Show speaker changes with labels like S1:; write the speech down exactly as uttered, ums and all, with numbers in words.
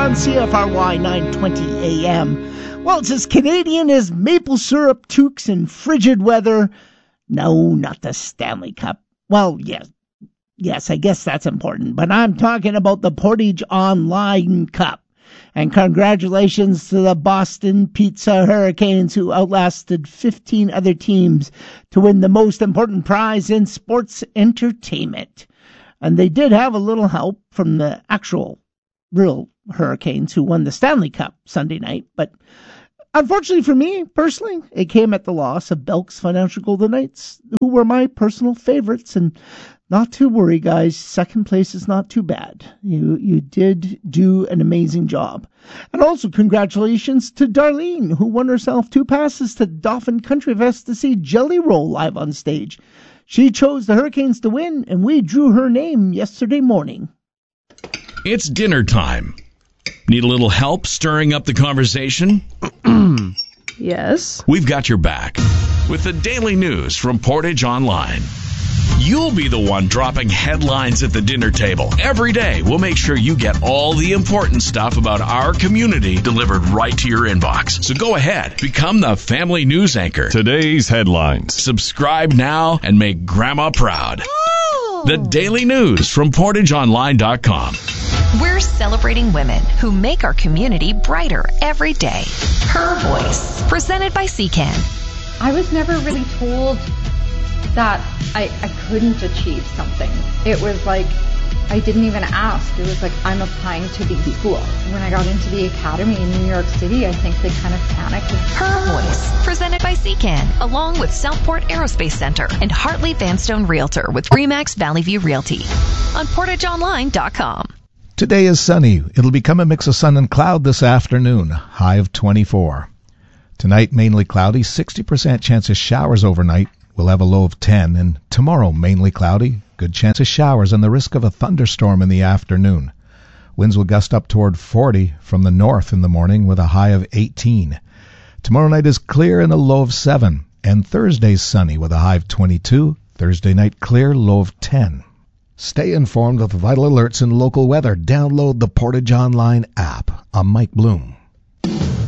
S1: on C F R Y nine twenty A M. Well, it's as Canadian as maple syrup toques in frigid weather. No, not the Stanley Cup. Well, yes, yes, I guess that's important, but I'm talking about the Portage Online Cup. And congratulations to the Boston Pizza Hurricanes, who outlasted fifteen other teams to win the most important prize in sports entertainment. And they did have a little help from the actual real Hurricanes, who won the Stanley Cup Sunday night. But unfortunately for me, personally, it came at the loss of Belk's Financial Golden Knights, who were my personal favorites. And not to worry, guys, second place is not too bad. You you did do an amazing job. And also congratulations to Darlene, who won herself two passes to Dauphin Country Fest to see Jelly Roll live on stage. She chose the Hurricanes to win, and we drew her name yesterday morning.
S2: It's dinner time. Need a little help stirring up the conversation?
S3: Yes.
S2: We've got your back with the daily news from Portage Online. You'll be the one dropping headlines at the dinner table. Every day, we'll make sure you get all the important stuff about our community delivered right to your inbox. So go ahead, become the family news anchor.
S4: Today's headlines.
S2: Subscribe now and make Grandma proud.
S3: Oh.
S2: The daily news from portage online dot com.
S5: We're celebrating women who make our community brighter every day. Her Voice, presented by C CAN.
S6: I was never really told that I, I couldn't achieve something. It was like, I didn't even ask. It was like, I'm applying to the school. When I got into the academy in New York City, I think they kind of panicked.
S5: Her Voice, presented by C CAN, along with Southport Aerospace Center and Hartley Vanstone Realtor with Remax Valley View Realty on portage online dot com.
S7: Today is sunny. It'll become a mix of sun and cloud this afternoon, high of twenty-four. Tonight, mainly cloudy, sixty percent chance of showers overnight. We'll have a low of ten, and tomorrow, mainly cloudy, good chance of showers and the risk of a thunderstorm in the afternoon. Winds will gust up toward forty from the north in the morning with a high of eighteen. Tomorrow night is clear and a low of seven, and Thursday's sunny with a high of twenty-two. Thursday night clear, low of ten. Stay informed with vital alerts and local weather. Download the Portage Online app. I'm Mike Bloom.